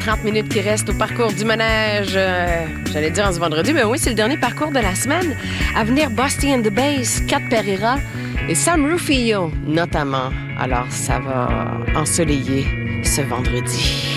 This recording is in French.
30 minutes qui restent au parcours du manège. J'allais dire en ce vendredi, mais oui, c'est le dernier parcours de la semaine. À venir, Busty and the Bass, Kat Pereira et Sam Rufio, notamment. Alors, ça va ensoleiller ce vendredi.